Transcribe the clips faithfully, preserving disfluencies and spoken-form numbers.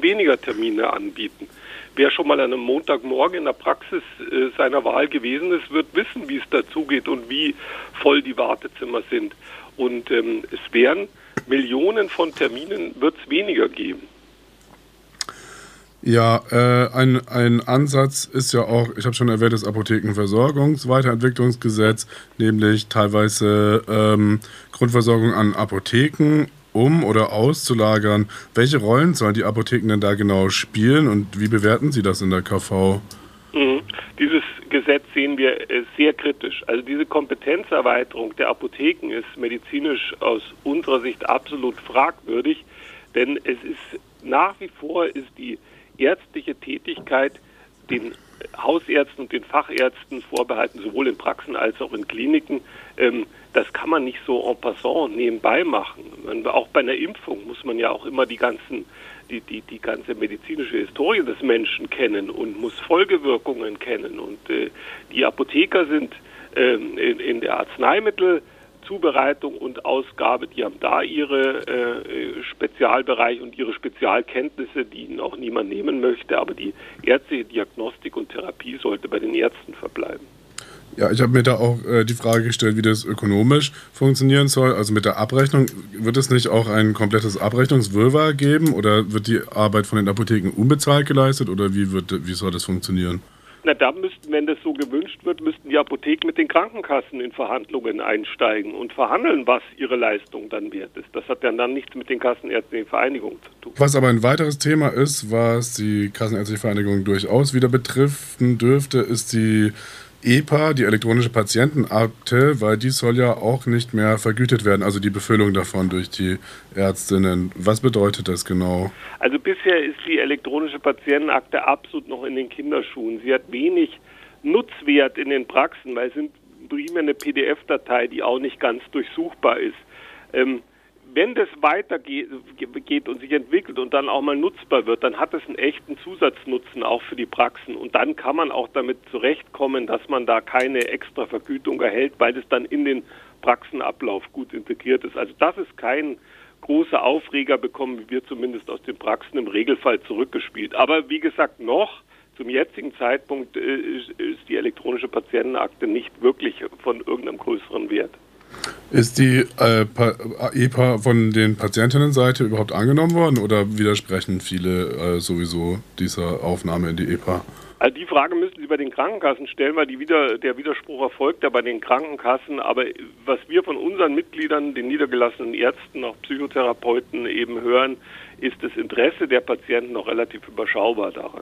weniger Termine anbieten. Wer schon mal an einem Montagmorgen in der Praxis äh, seiner Wahl gewesen ist, wird wissen, wie es dazugeht und wie voll die Wartezimmer sind. Und ähm, es werden Millionen von Terminen, wird es weniger geben. Ja, äh, ein, ein Ansatz ist ja auch, ich habe schon erwähnt, das Apothekenversorgungsweiterentwicklungsgesetz, nämlich teilweise ähm, Grundversorgung an Apotheken um- oder auszulagern. Welche Rollen sollen die Apotheken denn da genau spielen und wie bewerten Sie das in der K V? Mhm. Dieses Gesetz sehen wir äh, sehr kritisch. Also diese Kompetenzerweiterung der Apotheken ist medizinisch aus unserer Sicht absolut fragwürdig, denn es ist nach wie vor ist die ärztliche Tätigkeit den Hausärzten und den Fachärzten vorbehalten, sowohl in Praxen als auch in Kliniken. Ähm, das kann man nicht so en passant nebenbei machen. Man, auch bei einer Impfung muss man ja auch immer die ganzen, die, die, die ganze medizinische Historie des Menschen kennen und muss Folgewirkungen kennen. Und äh, die Apotheker sind ähm, in, in der Arzneimittel Zubereitung und Ausgabe, die haben da ihre äh, Spezialbereiche und ihre Spezialkenntnisse, die ihnen auch niemand nehmen möchte, aber die ärztliche Diagnostik und Therapie sollte bei den Ärzten verbleiben. Ja, ich habe mir da auch äh, die Frage gestellt, wie das ökonomisch funktionieren soll, also mit der Abrechnung. Wird es nicht auch ein komplettes Abrechnungswirrwarr geben oder wird die Arbeit von den Apotheken unbezahlt geleistet oder wie, wird, wie soll das funktionieren? Na, da müssten, wenn das so gewünscht wird, müssten die Apotheken mit den Krankenkassen in Verhandlungen einsteigen und verhandeln, was ihre Leistung dann wert ist. Das hat ja dann nichts mit den Kassenärztlichen Vereinigungen zu tun. Was aber ein weiteres Thema ist, was die Kassenärztliche Vereinigung durchaus wieder betreffen dürfte, ist die E P A, die elektronische Patientenakte, weil die soll ja auch nicht mehr vergütet werden, also die Befüllung davon durch die Ärztinnen. Was bedeutet das genau? Also bisher ist die elektronische Patientenakte absolut noch in den Kinderschuhen. Sie hat wenig Nutzwert in den Praxen, weil es sind primär eine P D F-Datei, die auch nicht ganz durchsuchbar ist. Ähm, wenn das weitergeht geht und sich entwickelt und dann auch mal nutzbar wird, dann hat es einen echten Zusatznutzen auch für die Praxen. Und dann kann man auch damit zurechtkommen, dass man da keine extra Vergütung erhält, weil es dann in den Praxenablauf gut integriert ist. Also das ist kein großer Aufreger, bekommen wir zumindest aus den Praxen im Regelfall zurückgespielt. Aber wie gesagt, noch zum jetzigen Zeitpunkt äh, ist die elektronische Patientenakte nicht wirklich von irgendeinem größeren Wert. Ist die äh, E P A von den Patientinnenseite überhaupt angenommen worden oder widersprechen viele äh, sowieso dieser Aufnahme in die E P A? Also die Frage müssen Sie bei den Krankenkassen stellen, weil die wieder, der Widerspruch erfolgt ja bei den Krankenkassen. Aber was wir von unseren Mitgliedern, den niedergelassenen Ärzten, auch Psychotherapeuten eben hören, ist das Interesse der Patienten noch relativ überschaubar daran.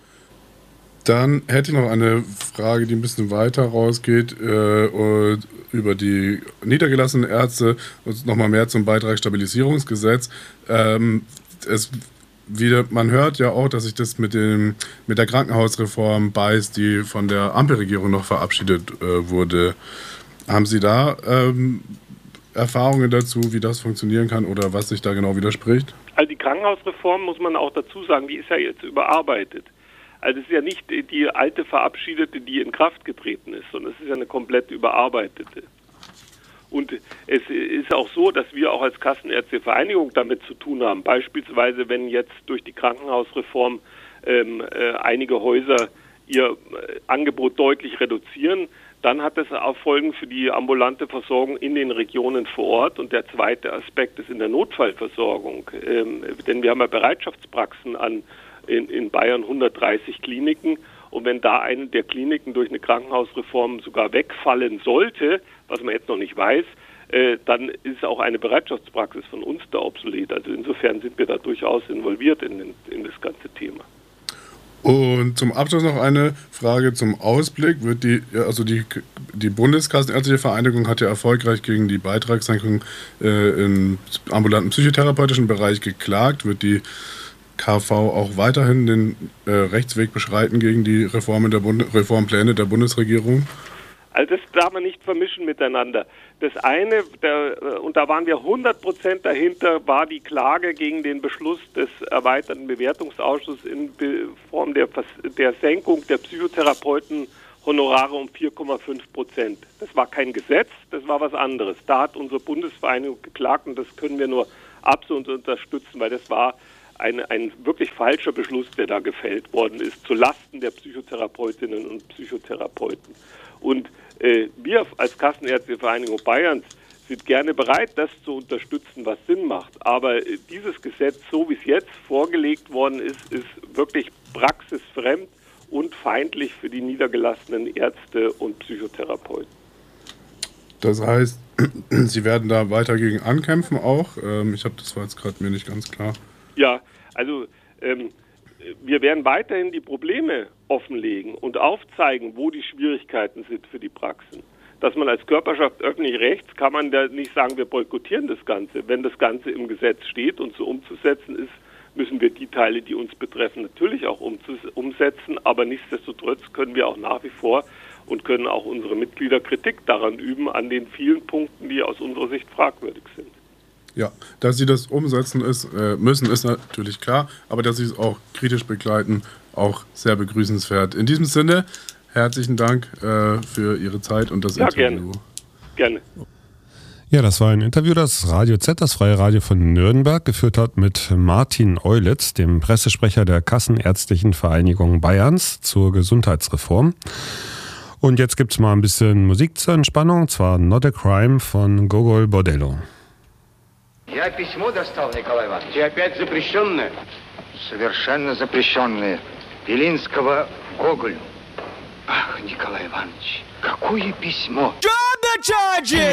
Dann hätte ich noch eine Frage, die ein bisschen weiter rausgeht, äh, über die niedergelassenen Ärzte und nochmal mehr zum Beitragsstabilisierungsgesetz. Ähm, es, wieder, man hört ja auch, dass sich das mit, dem, mit der Krankenhausreform beißt, die von der Ampelregierung noch verabschiedet äh, wurde. Haben Sie da ähm, Erfahrungen dazu, wie das funktionieren kann oder was sich da genau widerspricht? Also die Krankenhausreform, muss man auch dazu sagen, die ist ja jetzt überarbeitet. Also es ist ja nicht die alte verabschiedete, die in Kraft getreten ist, sondern es ist ja eine komplett überarbeitete. Und es ist auch so, dass wir auch als Kassenärztliche Vereinigung damit zu tun haben. Beispielsweise, wenn jetzt durch die Krankenhausreform ähm, äh, einige Häuser ihr äh, Angebot deutlich reduzieren, dann hat das auch Folgen für die ambulante Versorgung in den Regionen vor Ort. Und der zweite Aspekt ist in der Notfallversorgung. Ähm, denn wir haben ja Bereitschaftspraxen an In, in Bayern hundertdreißig Kliniken und wenn da eine der Kliniken durch eine Krankenhausreform sogar wegfallen sollte, was man jetzt noch nicht weiß, äh, dann ist auch eine Bereitschaftspraxis von uns da obsolet. Also insofern sind wir da durchaus involviert in, in, in das ganze Thema. Und zum Abschluss noch eine Frage zum Ausblick. Wird die, also die, die Bundeskassenärztliche Vereinigung hat ja erfolgreich gegen die Beitragssenkung äh, im ambulanten psychotherapeutischen Bereich geklagt. Wird die K V auch weiterhin den äh, Rechtsweg beschreiten gegen die Reformen der Bund- Reformpläne der Bundesregierung? Also das darf man nicht vermischen miteinander. Das eine, der, und da waren wir hundert Prozent dahinter, war die Klage gegen den Beschluss des erweiterten Bewertungsausschusses in Form der, der Senkung der Psychotherapeuten-Honorare um vier Komma fünf Prozent. Das war kein Gesetz, das war was anderes. Da hat unsere Bundesvereinigung geklagt und das können wir nur absolut unterstützen, weil das war eine, ein wirklich falscher Beschluss, der da gefällt worden ist, zu Lasten der Psychotherapeutinnen und Psychotherapeuten. Und äh, wir als Kassenärztliche Vereinigung Bayerns sind gerne bereit, das zu unterstützen, was Sinn macht. Aber äh, dieses Gesetz, so wie es jetzt vorgelegt worden ist, ist wirklich praxisfremd und feindlich für die niedergelassenen Ärzte und Psychotherapeuten. Das heißt, Sie werden da weiter gegen ankämpfen auch? Ähm, ich habe das war jetzt gerade mir nicht ganz klar. Ja, also ähm, wir werden weiterhin die Probleme offenlegen und aufzeigen, wo die Schwierigkeiten sind für die Praxen. Dass man als Körperschaft öffentlichen Rechts kann man da nicht sagen, wir boykottieren das Ganze. Wenn das Ganze im Gesetz steht und so umzusetzen ist, müssen wir die Teile, die uns betreffen, natürlich auch umsetzen. Aber nichtsdestotrotz können wir auch nach wie vor und können auch unsere Mitglieder Kritik daran üben, an den vielen Punkten, die aus unserer Sicht fragwürdig sind. Ja, dass Sie das umsetzen ist, äh, müssen, ist natürlich klar, aber dass Sie es auch kritisch begleiten, auch sehr begrüßenswert. In diesem Sinne, herzlichen Dank äh, für Ihre Zeit und das ja, Interview. Gerne. Gerne. Ja, das war ein Interview, das Radio Z, das Freie Radio von Nürnberg, geführt hat mit Martin Eulitz, dem Pressesprecher der Kassenärztlichen Vereinigung Bayerns zur Gesundheitsreform. Und jetzt gibt's mal ein bisschen Musik zur Entspannung, und zwar Not a Crime von Gogol Bordello. Я письмо достал, Николай Иванович. И опять запрещенное? Совершенно запрещенное. Белинского Гоголю. Ах, Николай Иванович, какое письмо!